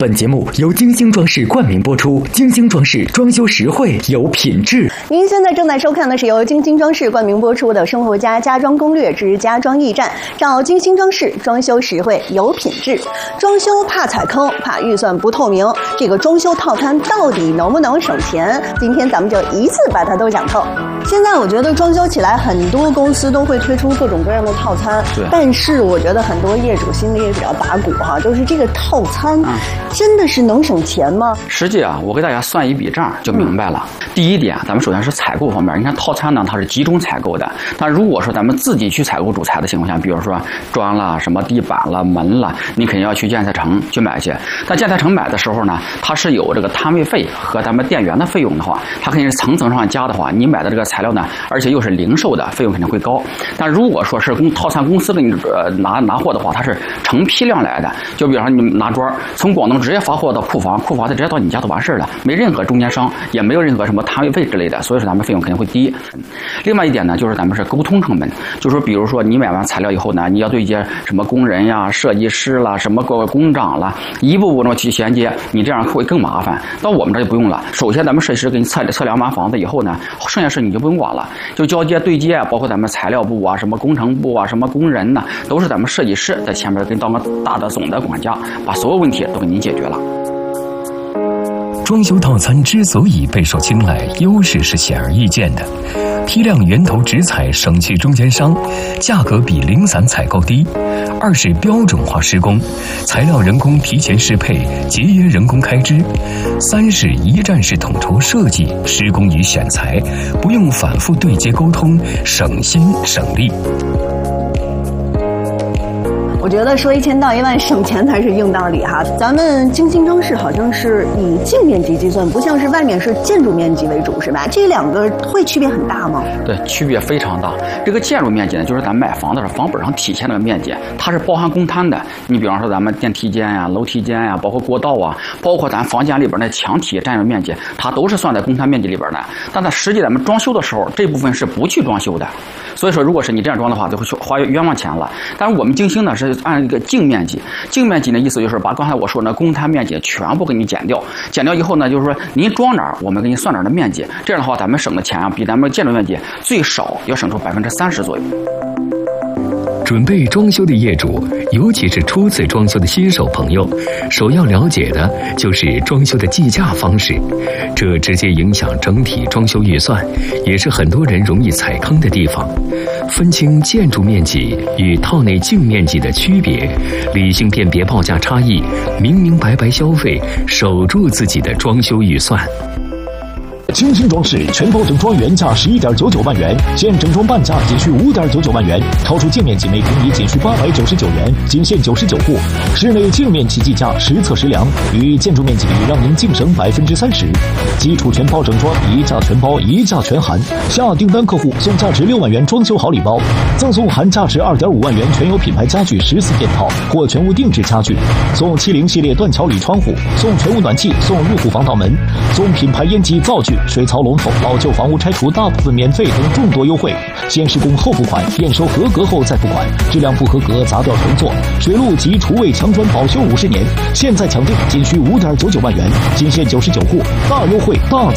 本节目由金星装饰冠名播出，金星装饰装修实惠有品质。 您现在正在收看的是由金星装饰冠名播出的《生活家家装攻略之家装驿站》，找金星装饰，装修实惠有品质。装修怕踩坑，怕预算不透明，这个装修套餐到底能不能省钱？今天咱们就一次把它都讲透。现在我觉得装修起来，很多公司都会推出各种各样的套餐，但是我觉得很多业主心里也比较打鼓哈，就是这个套餐真的是能省钱吗？ 实际啊，我给大家算一笔账就明白了。第一点，咱们首先是采购方面，你看套餐呢，它是集中采购的。但如果说咱们自己去采购主材的情况下，比如说砖啦、什么地板啦、门啦，你肯定要去建材城去买去。但建材城买的时候呢，它是有这个摊位费和咱们店员的费用的话，它肯定是层层上加的话，你买的这个材料呢，而且又是零售的，费用肯定会高。但如果说是套餐公司给你拿货的话，它是成批量来的。就比方说你拿砖从广东直接发货到库房，库房再直接到你家就完事了，没任何中间商，也没有任何什么摊位费之类的，所以说咱们费用肯定会低。另外一点呢，就是咱们是沟通成本，就是说比如说你买完材料以后呢，你要对接什么工人呀、设计师啦、什么工长啦，一步步的去衔接，你这样会更麻烦。到我们这就不用了，首先咱们设计师给你测量完房子以后呢，剩下事你就不用管了，就交接对接，包括咱们材料部啊、什么工程部啊、什么工人呐，都是咱们设计师在前面跟当个大的总的管家，把所有问题都给您解决了。 装修套餐之所以备受青睐，优势是显而易见的。批量源头直采，省去中间商，价格比零散采购低。二是标准化施工，材料人工提前适配，节约人工开支。三是一站式统筹设计、施工与选材，不用反复对接沟通，省心省力。 我觉得说1000到1万省钱才是硬道理哈。咱们金星装饰好像是以净面积计算，不像是外面是建筑面积为主，是吧？这两个会区别很大吗？ 对，区别非常大。这个建筑面积呢，就是咱买房的时候房本上体现的面积，它是包含公摊的。你比方说咱们电梯间呀、楼梯间呀，包括过道啊，包括咱房间里边的墙体占用面积，它都是算在公摊面积里边的。但在实际咱们装修的时候，这部分是不去装修的。所以说，如果是你这样装的话，就会花冤枉钱了。但是我们金星呢是按一个净面积，净面积的意思就是把刚才我说的公摊面积全部给你减掉，减掉以后呢，就是说您装哪儿，我们给你算哪儿的面积。这样的话，咱们省的钱啊，比咱们建筑面积最少要省出30%左右。 准备装修的业主，尤其是初次装修的新手朋友，首要了解的就是装修的计价方式，这直接影响整体装修预算，也是很多人容易踩坑的地方。分清建筑面积与套内净面积的区别，理性辨别报价差异，明明白白消费，守住自己的装修预算。 金星装饰全包整装原价11.99万元，现整装半价仅需5.99万元，超出净面积每平米仅需899元，仅限99户。室内净面积计价实测实量，与建筑面积比让您净省30%。基础全包整装，一价全包，一价全含。下订单客户送价值6万元装修好礼包，赠送含价值2.5万元全有品牌家具14件套或全屋定制家具，送70系列断桥铝窗户，送全屋暖气，送入户防盗门，送品牌烟机灶具、水槽龙头，老旧房屋拆除大部分免费等众多优惠。先施工后付款，验收合格后再付款，质量不合格砸掉重做。水路及厨卫墙砖保修50年，现在抢订仅需5.99万元，仅限99户，大优惠大